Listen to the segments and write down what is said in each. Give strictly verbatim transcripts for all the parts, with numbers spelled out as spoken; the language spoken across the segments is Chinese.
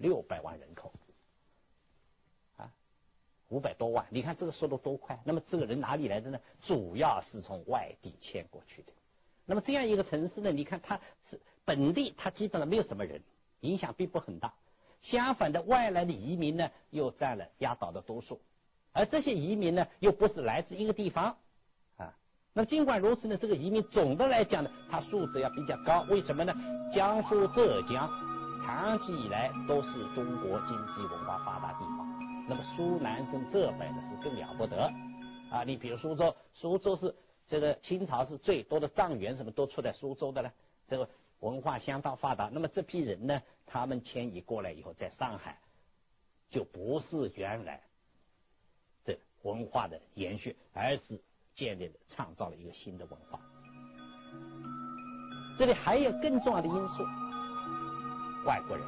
六百万人口，啊，五百多万，你看这个速度多快。那么这个人哪里来的呢？主要是从外地迁过去的。那么这样一个城市呢，你看它是本地，它基本上没有什么人，影响并不很大。相反的，外来的移民呢，又占了压倒的多数。而这些移民呢，又不是来自一个地方，啊，那尽管如此呢，这个移民总的来讲呢，它素质要比较高。为什么呢？江苏、浙江长期以来都是中国经济文化发达地方，那么苏南跟浙北呢是更了不得啊。你比如苏州，苏州是这个清朝是最多的状元什么都出在苏州的了，这个文化相当发达。那么这批人呢，他们迁移过来以后，在上海就不是原来这文化的延续，而是建立了创造了一个新的文化。这里还有更重要的因素，外国人。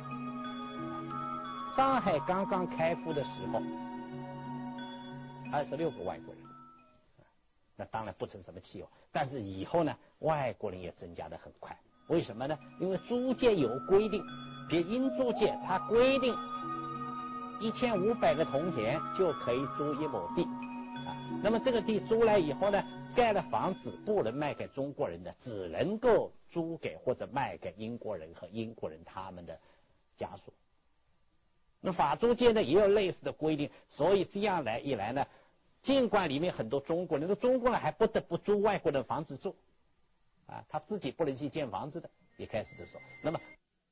上海刚刚开埠的时候，二十六个外国人，那当然不成什么气候。但是以后呢，外国人也增加的很快。为什么呢？因为租界有规定，比如英租界，它规定一千五百个铜钱就可以租一亩地啊。那么这个地租来以后呢，盖了房子不能卖给中国人的，只能够租给或者卖给英国人和英国人他们的家属。那法租界呢也有类似的规定，所以这样来一来呢，尽管里面很多中国人，那中国人还不得不租外国人的房子住啊，他自己不能去建房子的。一开始的时候，那么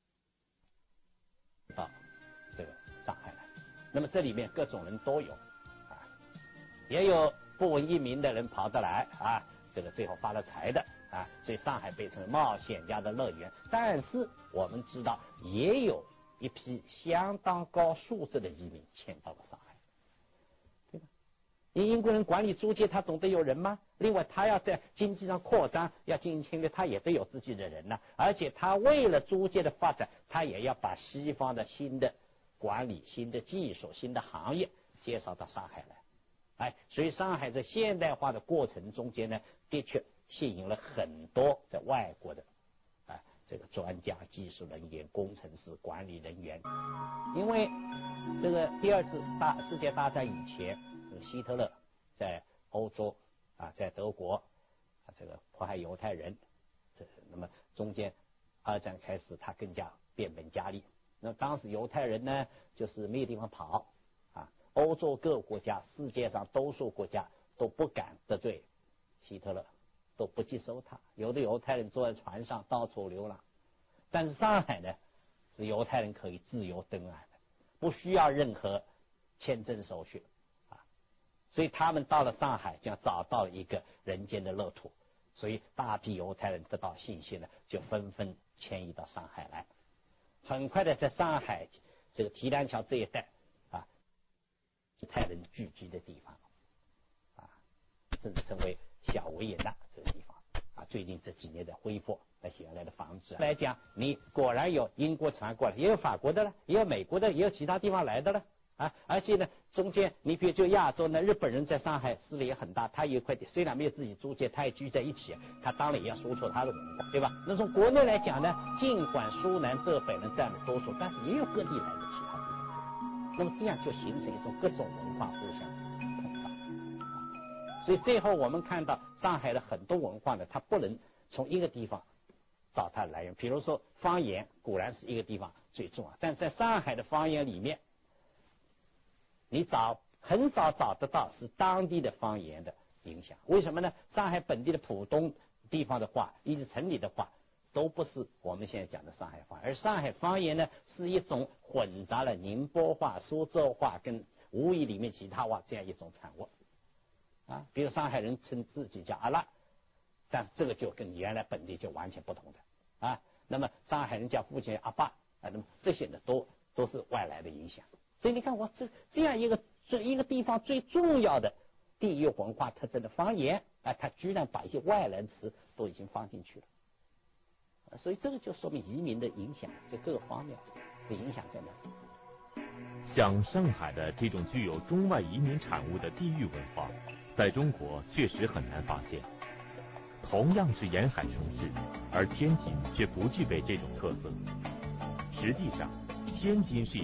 到这个上海来，那么这里面各种人都有啊，也有不闻一名的人跑得来啊，这个最后发了财的啊，所以上海被称为冒险家的乐园。但是我们知道，也有一批相当高素质的移民迁到了上海，对吧？你英国人管理租界，他总得有人吗？另外，他要在经济上扩张，要进行侵略，他也得有自己的人呢。而且，他为了租界的发展，他也要把西方的新的管理、新的技术、新的行业介绍到上海来。哎，所以上海在现代化的过程中间呢，的确吸引了很多在外国的啊这个专家、技术人员、工程师、管理人员。因为这个第二次大世界大战以前，希特勒在欧洲啊，在德国啊，这个迫害犹太人，这那么中间二战开始，他更加变本加厉。那当时犹太人呢，就是没有地方跑啊，欧洲各个国家，世界上多数国家都不敢得罪希特勒，都不接收他。有的犹太人坐在船上到处流浪，但是上海呢，是犹太人可以自由登岸的，不需要任何签证手续啊，所以他们到了上海，就找到了一个人间的乐土。所以大批犹太人得到信息呢，就纷纷迁移到上海来。很快的，在上海这个提篮桥这一带啊，犹太人聚集的地方啊，甚至成为小维也纳这个地方啊。最近这几年在恢复那些原来的房子、啊、来讲，你果然有英国传过来，也有法国的了，也有美国的，也有其他地方来的了啊。而且呢，中间你比如就亚洲呢，日本人在上海势力也很大，他有一块地，虽然没有自己租界，他也聚在一起，他当然也要输出他的文化，对吧？那从国内来讲呢，尽管苏南浙北人占了多数，但是也有各地来的其他地方，那么这样就形成一种各种文化互相碰撞。所以最后我们看到上海的很多文化呢，它不能从一个地方找它的来源。比如说方言，固然是一个地方最重要，但在上海的方言里面，你找很少找得到是当地的方言的影响。为什么呢？上海本地的浦东地方的话，以及城里的话，都不是我们现在讲的上海话，而上海方言呢，是一种混杂了宁波话、苏州话跟吴语里面其他话这样一种产物啊。比如上海人称自己叫阿拉，但是这个就跟原来本地就完全不同的啊。那么上海人叫父亲阿爸啊，那么这些呢都都是外来的影响。所以你看，我这这样一个这一个地方最重要的地域文化特征的方言啊，它居然把一些外来词都已经放进去了，所以这个就说明移民的影响在各个方面的影响在哪里。 像上海的这种具有中外移民产物的地域文化，在中国确实很难发现。同样是沿海城市，而天津却不具备这种特色。实际上，天津是